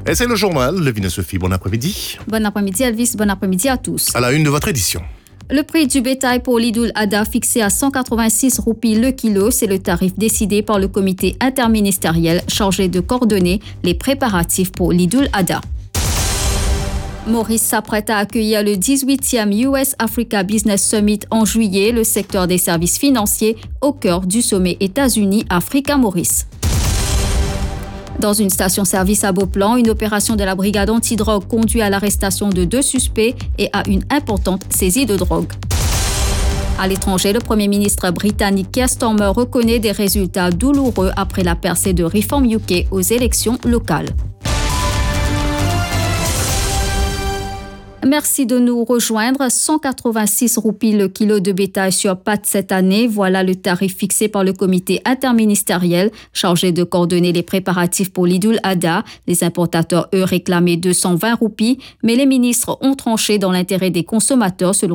Et c'est le journal. Levine et Sophie, bon après-midi. Bon après-midi Elvis, bon après-midi à tous. À la une de votre édition. Le prix du bétail pour l'Eid al-Adha fixé à 186 roupies le kilo, c'est le tarif décidé par le comité interministériel chargé de coordonner les préparatifs pour l'Eid al-Adha. Maurice s'apprête à accueillir le 18e US Africa Business Summit en juillet, le secteur des services financiers au cœur du sommet États-Unis-Africa-Maurice. Dans une station-service à Beauplan, une opération de la brigade antidrogue conduit à l'arrestation de 2 suspects et à une importante saisie de drogue. À l'étranger, le Premier ministre britannique Keir Starmer reconnaît des résultats douloureux après la percée de Reform UK aux élections locales. Merci de nous rejoindre. 186 roupies le kilo de bétail sur pattes cette année. Voilà le tarif fixé par le comité interministériel chargé de coordonner les préparatifs pour l'Eid al-Adha. Les importateurs, eux, réclamaient 220 roupies, mais les ministres ont tranché dans l'intérêt des consommateurs selon